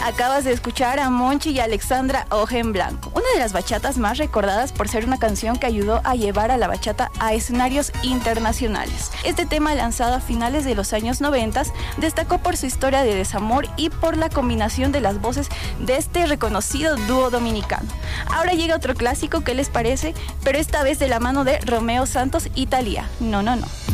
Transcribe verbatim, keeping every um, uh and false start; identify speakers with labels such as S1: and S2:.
S1: Acabas de escuchar a Monchi y Alexandra Hoja en Blanco, una de las bachatas más recordadas por ser una canción que ayudó a llevar a la bachata a escenarios internacionales. Este tema, lanzado a finales de los años noventa, destacó por su historia de desamor y por la combinación de las voces de este reconocido dúo dominicano. Ahora llega otro clásico, ¿qué les parece? Pero esta vez de la mano de Romeo Santos y Thalía. No, no, no.